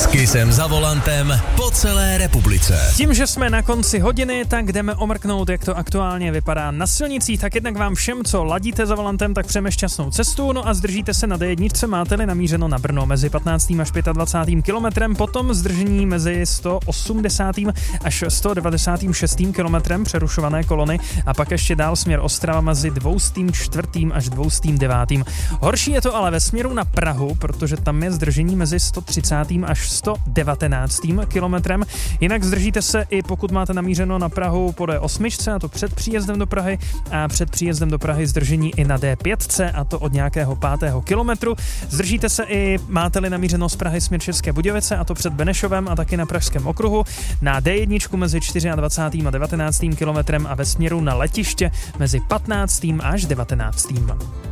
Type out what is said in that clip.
Kisem za volantem po celé republice. Tím, že jsme na konci hodiny, tak jdeme omrknout, jak to aktuálně vypadá na silnicích. Tak jednak vám všem, co ladíte za volantem, tak přejeme šťastnou cestu. No a zdržíte se na D1, máte-li namířeno na Brno mezi 15. až 25. kilometrem, potom zdržení mezi 180. až 196. kilometrem přerušované kolony a pak ještě dál směr Ostrava mezi 204. až 209. Horší je to ale ve směru na Prahu, protože tam je zdržení mezi 130. až 119. kilometrem. Jinak zdržíte se i pokud máte namířeno na Prahu po D8, a to před příjezdem do Prahy, a před příjezdem do Prahy zdržení i na D5, a to od nějakého 5. kilometru. Zdržíte se i, máte-li namířeno z Prahy směr České Budějovice, a to před Benešovem a taky na Pražském okruhu, na D1 mezi 24. a 19. kilometrem a ve směru na letiště mezi 15. až 19.